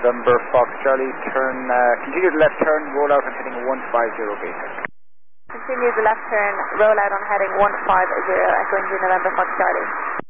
November Fox Charlie, continue the left turn, roll out on heading 150 Baker. Continue the left turn, roll out on heading 150, Echo India November Fox Charlie.